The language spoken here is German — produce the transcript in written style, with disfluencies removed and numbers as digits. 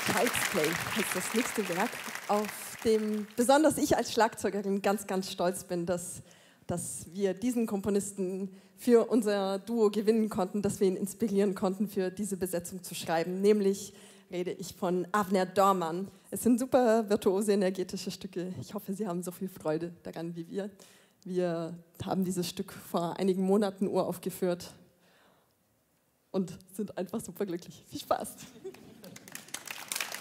Child's Play heißt das nächste Werk, auf dem besonders ich als Schlagzeugerin ganz, ganz stolz bin, dass wir diesen Komponisten für unser Duo gewinnen konnten, dass wir ihn inspirieren konnten, für diese Besetzung zu schreiben. Nämlich rede ich von Avner Dorman. Es sind super virtuose, energetische Stücke. Ich hoffe, Sie haben so viel Freude daran wie wir. Wir haben dieses Stück vor einigen Monaten uraufgeführt und sind einfach super glücklich. Viel Spaß!